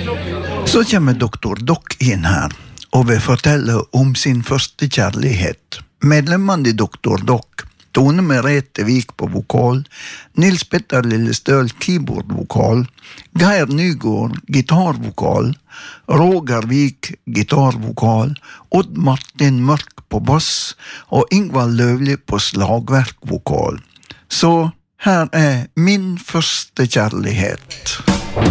Så kommer doktor Dock inn her, og vil fortelle om sin første kjærlighet. Medlemmene i doktor Dock, Tone Merete Vik på vokal, Nils Petter Lillestøl keyboardvokal, Geir Nygård gitarvokal, Roger Vik gitarvokal, Odd Martin Mørk på bass og Ingvald Løvli på slagverkvokal. Så her er min første kjærlighet.